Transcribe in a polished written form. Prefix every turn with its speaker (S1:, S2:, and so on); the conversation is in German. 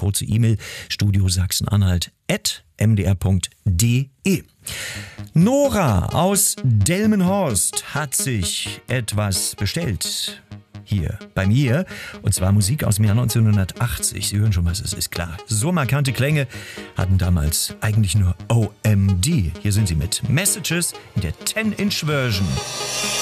S1: kurze E-Mail studiosachsen-anhalt@mdr.de. Nora aus Delmenhorst hat sich etwas bestellt. Hier bei mir. Und zwar Musik aus dem Jahr 1980. Sie hören schon, was es ist, klar. So markante Klänge hatten damals eigentlich nur OMD. Hier sind sie mit Messages in der 10-Inch-Version.